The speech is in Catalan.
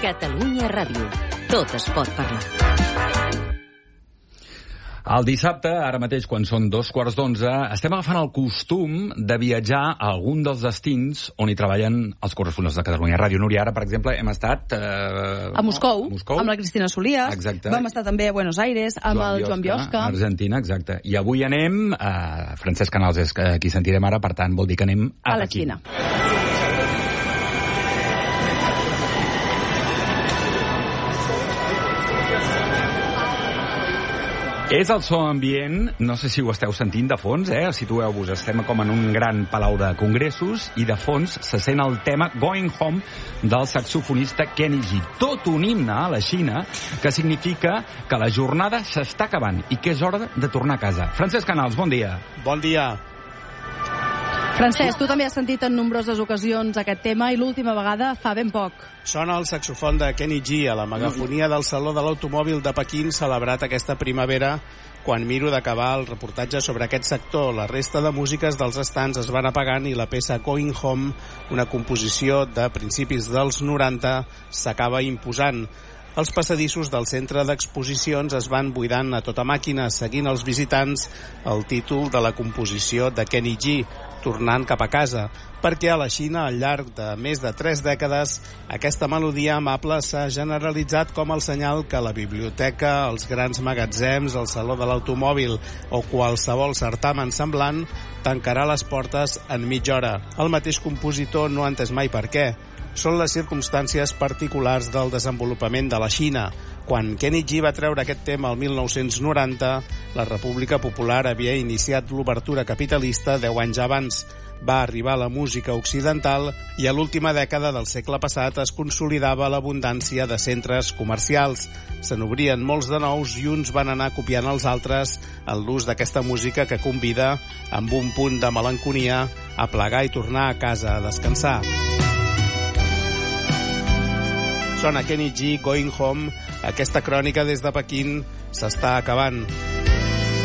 Catalunya Ràdio. Tot es pot parlar. El dissabte, ara mateix, quan són 11:15, estem agafant el costum de viatjar a algun dels destins on hi treballen els corresponsals de Catalunya Ràdio. Núria, ara, per exemple, hem estat... a Moscou, amb la Cristina Solías. Exacte. Vam estar també a Buenos Aires, amb el Joan Biosca. Argentina, exacte. I avui anem... Francesc Canals és qui sentirem ara, per tant, vol dir que anem a la Xina. És el so ambient, no sé si ho esteu sentint de fons, situeu-vos, estem com en un gran palau de congressos i de fons se sent el tema Going Home del saxofonista Kenny G. Tot un himne a la Xina que significa que la jornada s'està acabant i que és hora de tornar a casa. Francesc Canals, bon dia. Bon dia. Francesc, tu també has sentit en nombroses ocasions aquest tema i l'última vegada fa ben poc. Sona el saxofon de Kenny G a la megafonia del Saló de l'Automòbil de Pequín celebrat aquesta primavera. Quan miro d'acabar el reportatge sobre aquest sector, la resta de músiques dels estants es van apagant i la peça Going Home, una composició de principis dels 90, s'acaba imposant. Els passadissos del centre d'exposicions es van buidant a tota màquina, seguint els visitants el títol de la composició de Kenny G, tornant cap a casa, perquè a la Xina, al llarg de més de 3 dècades, aquesta melodia amable s'ha generalitzat com el senyal que la biblioteca, els grans magatzems, el saló de l'automòbil o qualsevol certamen semblant tancarà les portes en mitja hora. El mateix compositor no ha entès mai per què. Són les circumstàncies particulars del desenvolupament de la Xina. Quan Kenny G va treure aquest tema el 1990, la República Popular havia iniciat l'obertura capitalista 10 anys abans. Va arribar la música occidental i a l'última dècada del segle passat es consolidava l'abundància de centres comercials. Se n'obrien molts de nous i uns van anar copiant els altres en l'ús d'aquesta música que convida, amb un punt de melanconia, a plegar i tornar a casa a descansar. Sona Kenny G, Going Home. Aquesta crònica des de Pequín s'està acabant.